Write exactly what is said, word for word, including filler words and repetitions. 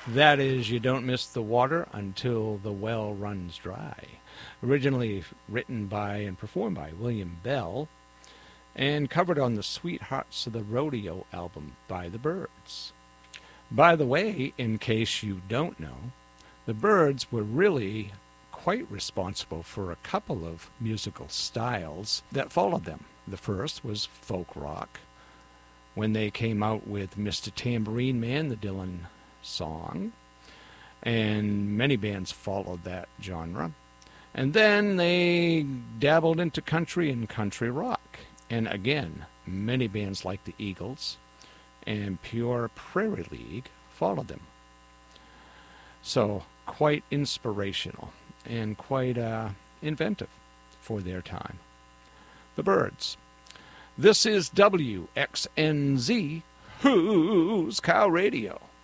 That is, you don't miss the water until the well runs dry. Originally written by and performed by William Bell, and covered on the Sweethearts of the Rodeo album by the Byrds. By the way, in case you don't know, the Byrds were really quite responsible for a couple of musical styles that followed them. The first was folk rock, when they came out with Mister Tambourine Man, the Dylan song, and many bands followed that genre. And then they dabbled into country and country rock. And again, many bands like the Eagles and Pure Prairie League followed them. So quite inspirational and quite uh, inventive for their time. The Byrds. This is W X N Z, Who's Cow Radio.